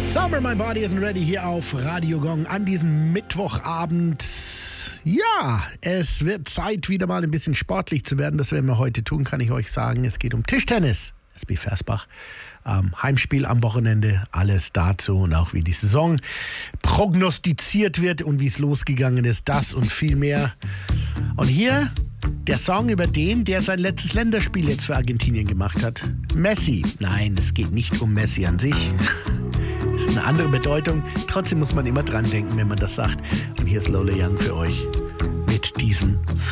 Summer, my body isn't ready hier auf Radio Gong an diesem Mittwochabend. Ja, es wird Zeit, wieder mal ein bisschen sportlich zu werden. Das werden wir heute tun, kann ich euch sagen. Es geht um Tischtennis. SB Versbach. Heimspiel am Wochenende. Alles dazu und auch wie die Saison prognostiziert wird und wie es losgegangen ist. Das und viel mehr. Und hier der Song über den, der sein letztes Länderspiel jetzt für Argentinien gemacht hat. Messi. Nein, es geht nicht um Messi an sich. Das ist eine andere Bedeutung. Trotzdem muss man immer dran denken, wenn man das sagt. Und hier ist Lola Young für euch mit diesem Song.